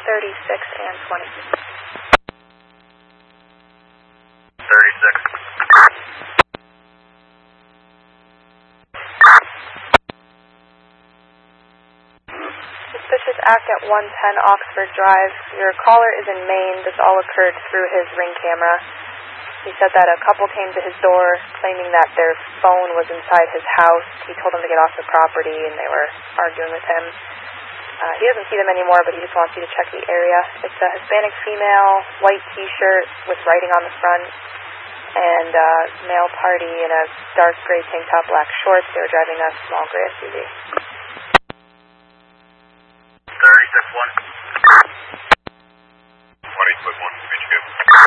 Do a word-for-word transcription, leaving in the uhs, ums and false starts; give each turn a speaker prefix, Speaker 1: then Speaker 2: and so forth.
Speaker 1: thirty-six and twenty.
Speaker 2: thirty-six.
Speaker 1: Suspicious act at one ten Oxford Drive. Your caller is in Maine. This all occurred through his Ring camera. He said that a couple came to his door claiming that their phone was inside his house. He told them to get off the property and they were arguing with him. Uh, he doesn't see them anymore, but he just wants you to check the area. It's a Hispanic female, white t-shirt with writing on the front, and a male party in a dark gray tank top, black shorts. They were driving a small gray S U V.
Speaker 2: thirty-six one.